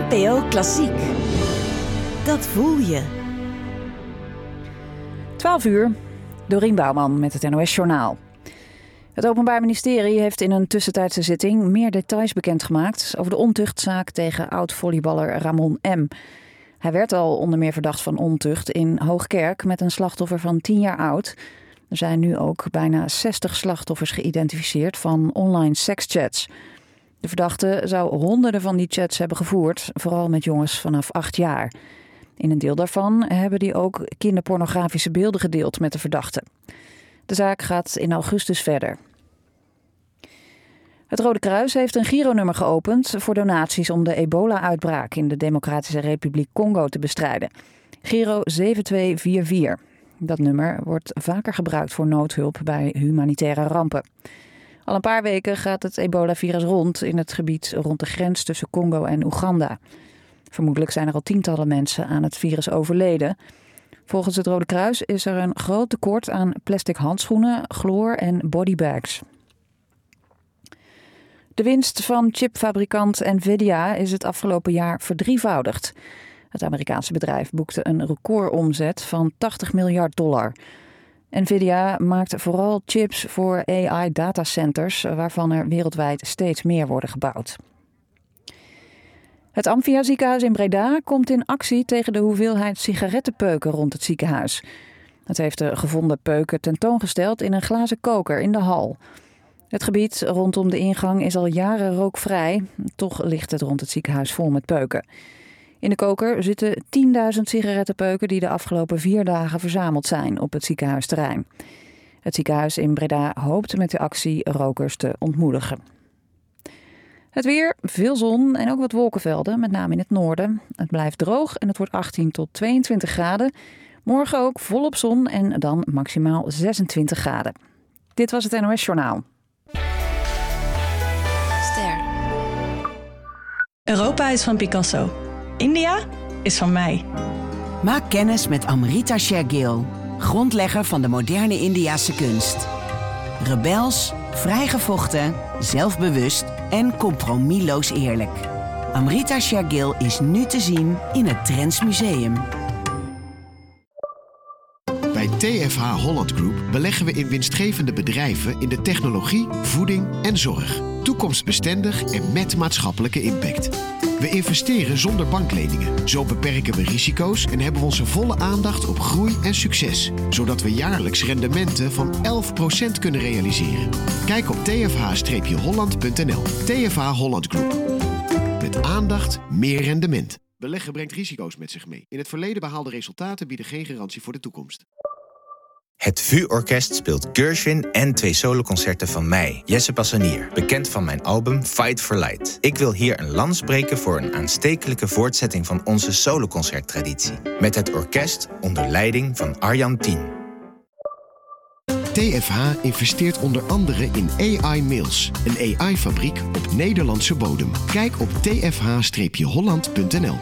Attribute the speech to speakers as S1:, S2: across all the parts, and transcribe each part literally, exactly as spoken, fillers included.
S1: N P O Klassiek. Dat voel je.
S2: twaalf uur, Dorien Bouwman met het N O S-journaal. Het Openbaar Ministerie heeft in een tussentijdse zitting meer details bekendgemaakt over de ontuchtzaak tegen oud-volleyballer Ramon M. Hij werd al onder meer verdacht van ontucht in Hoogkerk met een slachtoffer van tien jaar oud. Er zijn nu ook bijna zestig slachtoffers geïdentificeerd van online sekschats. De verdachte zou honderden van die chats hebben gevoerd, vooral met jongens vanaf acht jaar. In een deel daarvan hebben die ook kinderpornografische beelden gedeeld met de verdachte. De zaak gaat in augustus verder. Het Rode Kruis heeft een gironummer geopend voor donaties om de ebola-uitbraak in de Democratische Republiek Congo te bestrijden. Giro zeven twee vier vier. Dat nummer wordt vaker gebruikt voor noodhulp bij humanitaire rampen. Al een paar weken gaat het ebola-virus rond in het gebied rond de grens tussen Congo en Oeganda. Vermoedelijk zijn er al tientallen mensen aan het virus overleden. Volgens het Rode Kruis is er een groot tekort aan plastic handschoenen, chloor en bodybags. De winst van chipfabrikant Nvidia is het afgelopen jaar verdrievoudigd. Het Amerikaanse bedrijf boekte een recordomzet van tachtig miljard dollar. Nvidia maakt vooral chips voor A I-datacenters, waarvan er wereldwijd steeds meer worden gebouwd. Het Amphia ziekenhuis in Breda komt in actie tegen de hoeveelheid sigarettenpeuken rond het ziekenhuis. Het heeft de gevonden peuken tentoongesteld in een glazen koker in de hal. Het gebied rondom de ingang is al jaren rookvrij, toch ligt het rond het ziekenhuis vol met peuken. In de koker zitten tienduizend sigarettenpeuken die de afgelopen vier dagen verzameld zijn op het ziekenhuisterrein. Het ziekenhuis in Breda hoopt met de actie rokers te ontmoedigen. Het weer, veel zon en ook wat wolkenvelden, met name in het noorden. Het blijft droog en het wordt achttien tot tweeëntwintig graden. Morgen ook volop zon en dan maximaal zesentwintig graden. Dit was het N O S-journaal.
S3: Ster. Europa is van Picasso. India is van mij.
S4: Maak kennis met Amrita Shergill, grondlegger van de moderne Indiase kunst. Rebels, vrijgevochten, zelfbewust en compromisloos eerlijk. Amrita Shergill is nu te zien in het Trends Museum.
S5: Bij T F H Holland Group beleggen we in winstgevende bedrijven in de technologie, voeding en zorg. Toekomstbestendig en met maatschappelijke impact. We investeren zonder bankleningen. Zo beperken we risico's en hebben we onze volle aandacht op groei en succes. Zodat we jaarlijks rendementen van elf procent kunnen realiseren. Kijk op t f h holland punt n l. T F H Holland Group. Met aandacht meer rendement. Beleggen brengt risico's met zich mee. In het verleden behaalde resultaten bieden geen garantie voor de toekomst.
S6: Het V U-orkest speelt Gershwin en twee soloconcerten van mij, Jesse Passanier, bekend van mijn album Fight for Light. Ik wil hier een lans breken voor een aanstekelijke voortzetting van onze soloconcerttraditie. Met het orkest onder leiding van Arjan Tien.
S5: T F H investeert onder andere in A I-mails, een A I-fabriek op Nederlandse bodem. Kijk op t f h holland punt n l.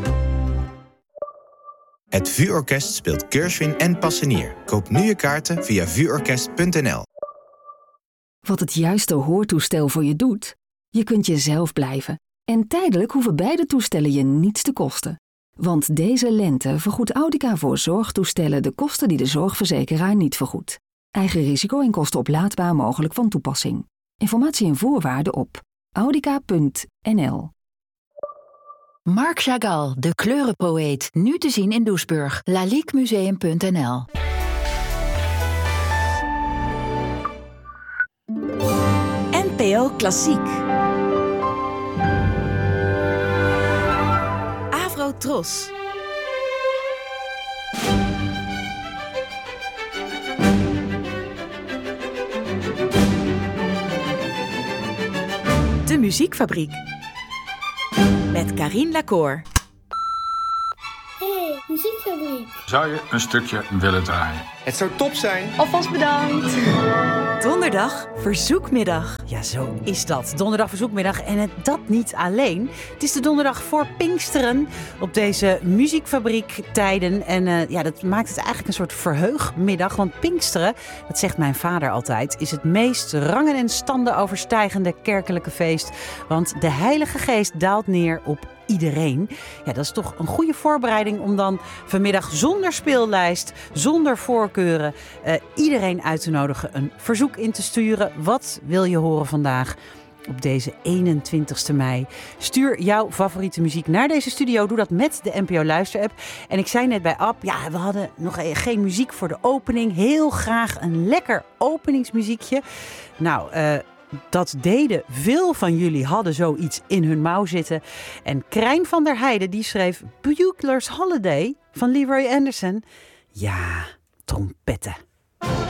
S6: Het V U-orkest speelt Gershwin en Passanier. Koop nu je kaarten via v u orkest punt n l.
S7: Wat het juiste hoortoestel voor je doet? Je kunt jezelf blijven. En tijdelijk hoeven beide toestellen je niets te kosten. Want deze lente vergoedt Audica voor zorgtoestellen de kosten die de zorgverzekeraar niet vergoedt. Eigen risico en kosten oplaadbaar mogelijk van toepassing. Informatie en voorwaarden op audica punt n l.
S8: Marc Chagall, de kleurenpoëet, nu te zien in Doesburg. laliquemuseum punt n l.
S1: N P O Klassiek. Avro Tros. De Muziekfabriek. Met Karine Lacour.
S9: Hey, Muziekfabriek.
S10: Zou je een stukje willen draaien?
S11: Het zou top zijn.
S9: Alvast bedankt.
S1: Donderdag Verzoekmiddag. Ja, zo is dat. Donderdag Verzoekmiddag en het, dat niet alleen. Het is de donderdag voor Pinksteren op deze Muziekfabriek tijden. En uh, ja, dat maakt het eigenlijk een soort verheugmiddag. Want Pinksteren, dat zegt mijn vader altijd, is het meest rangen en standen overstijgende kerkelijke feest. Want de Heilige Geest daalt neer op iedereen. Ja, dat is toch een goede voorbereiding om dan vanmiddag zonder speellijst, zonder voorkeuren, uh, iedereen uit te nodigen een verzoek in te sturen. Wat wil je horen vandaag? Op deze eenentwintigste mei. Stuur jouw favoriete muziek naar deze studio. Doe dat met de N P O Luisterapp. En ik zei net bij Ab, ja, we hadden nog geen muziek voor de opening. Heel graag een lekker openingsmuziekje. Nou, uh, dat deden veel van jullie, hadden zoiets in hun mouw zitten. En Krijn van der Heijden, die schreef Bugler's Holiday van Leroy Anderson. Ja, trompetten.